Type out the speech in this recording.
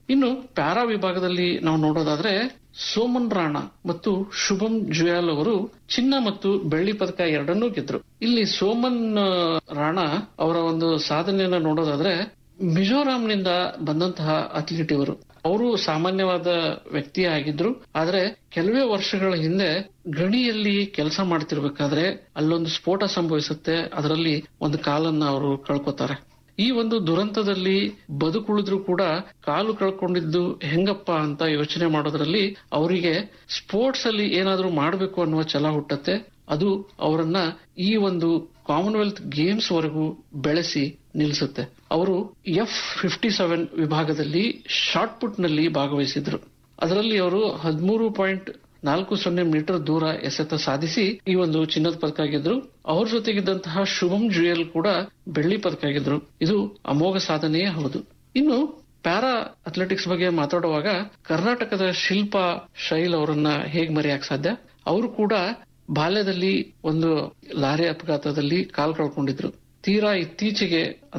ಇನ್ನು ಪ್ಯಾರಾ ವಿಭಾಗದಲ್ಲಿ ನಾವು ನೋಡೋದಾದ್ರೆ ಸೋಮನ್ ರಾಣಾ ಮತ್ತು ಶುಭಂ ಜುಯಾಲ್ ಅವರು ಚಿನ್ನ ಮತ್ತು ಬೆಳ್ಳಿ ಪದಕ ಎರಡನ್ನೂ ಗೆದ್ರು. ಇಲ್ಲಿ ಸೋಮನ್ ರಾಣಾ ಅವರ ಒಂದು ಸಾಧನೆಯನ್ನ ನೋಡೋದಾದ್ರೆ ಮಿಜೋರಾಂನಿಂದ ಬಂದಂತಹ ಅಥ್ಲೀಟ್ ಇವರು. ಅವರು ಸಾಮಾನ್ಯವಾದ ವ್ಯಕ್ತಿ ಆಗಿದ್ರು. ಆದ್ರೆ ಕೆಲವೇ ವರ್ಷಗಳ ಹಿಂದೆ ಗಣಿಯಲ್ಲಿ ಕೆಲಸ ಮಾಡ್ತಿರ್ಬೇಕಾದ್ರೆ ಅಲ್ಲೊಂದು ಸ್ಫೋಟ ಸಂಭವಿಸುತ್ತೆ. ಅದರಲ್ಲಿ ಒಂದು ಕಾಲನ್ನ ಅವರು ಕಳ್ಕೊತಾರೆ. ಈ ಒಂದು ದುರಂತದಲ್ಲಿ ಬದುಕುಳಿದ್ರು ಕೂಡ ಕಾಲು ಕಳ್ಕೊಂಡಿದ್ದು ಹೆಂಗಪ್ಪ ಅಂತ ಯೋಚನೆ ಮಾಡೋದ್ರಲ್ಲಿ ಅವರಿಗೆ ಸ್ಪೋರ್ಟ್ಸ್ ಅಲ್ಲಿ ಏನಾದ್ರೂ ಮಾಡಬೇಕು ಅನ್ನುವ ಛಲ ಹುಟ್ಟತ್ತೆ. ಅದು ಅವರನ್ನ ಈ ಒಂದು ಕಾಮನ್ವೆಲ್ತ್ ಗೇಮ್ಸ್ ವರೆಗೂ ಬೆಳೆಸಿ ನಿಲ್ಲಿಸುತ್ತೆ. ಅವರು F57 ವಿಭಾಗದಲ್ಲಿ ಶಾರ್ಟ್ ಪುಟ್ ನಲ್ಲಿ ಭಾಗವಹಿಸಿದ್ರು. ಅದರಲ್ಲಿ ಅವರು 13.40 ಮೀಟರ್ ದೂರ ಎಸೆತ ಸಾಧಿಸಿ ಈ ಒಂದು ಚಿನ್ನದ ಪದಕ ಗೆದ್ರು. ಅವ್ರ ಜೊತೆಗಿದ್ದಂತಹ ಶುಭಂ ಜುಯಲ್ ಕೂಡ ಬೆಳ್ಳಿ ಪದಕ ಗೆದ್ರು. ಇದು ಅಮೋಘ ಸಾಧನೆಯೇ ಹೌದು. ಇನ್ನು ಪ್ಯಾರಾ ಅಥ್ಲೆಟಿಕ್ಸ್ ಬಗ್ಗೆ ಮಾತಾಡುವಾಗ ಕರ್ನಾಟಕದ ಶಿಲ್ಪಾ ಶೈಲ್ ಅವರನ್ನ ಹೇಗ್ ಮರೆಯಕ್ ಸಾಧ್ಯ? ಅವರು ಕೂಡ ಬಾಲ್ಯದಲ್ಲಿ ಒಂದು ಲಾರಿ ಅಪಘಾತದಲ್ಲಿ ಕಾಲ್ ಕಳ್ಕೊಂಡಿದ್ರು. ತೀರಾ ಇತ್ತೀಚೆಗೆ